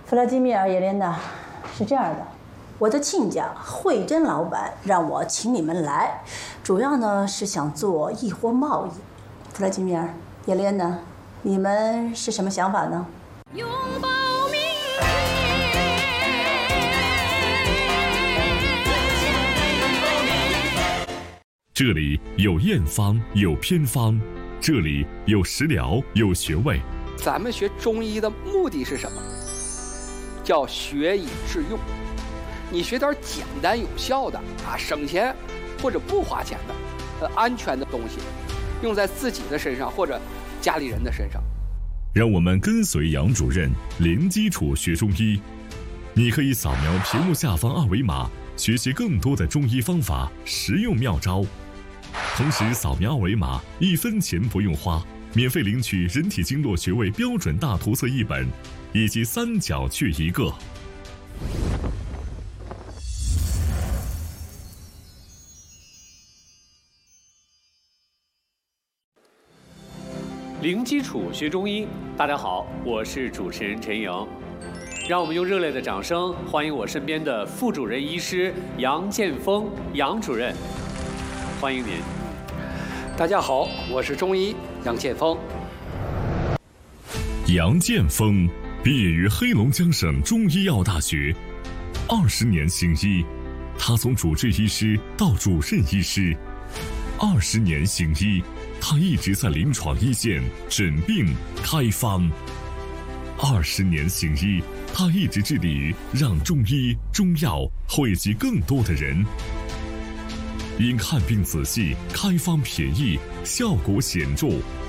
弗拉基米尔·叶莲娜，是这样的，我的亲家慧珍老板让我请你们来，主要呢是想做易货贸易。弗拉基米尔·叶莲娜，你们是什么想法呢？ 拥抱明天。 这里有验方，有偏方，这里有食疗，有穴位。 咱们学中医的目的是什么？叫学以致用。你学点简单有效的省钱或者不花钱的安全的东西，用在自己的身上或者家里人的身上。 让我们跟随杨主任零基础学中医。你可以扫描屏幕下方二维码，学习更多的中医方法、实用妙招。同时扫描二维码，1分钱不用花，免费领取人体经络穴位标准大图册1本，以及3角穴1个。 零基础学中医，大家好，我是主持人陈莹。让我们用热烈的掌声欢迎我身边的副主任医师杨建峰杨主任，欢迎您。 大家好，我是中医杨建峰。 杨建峰毕业于黑龙江省中医药大学，20年行医，他从主治医师到主任医师，20年行医，他一直在临床一线诊病开方。20年行医，他一直致力于让中医中药惠及更多的人。因看病仔细，开方便宜，效果显著，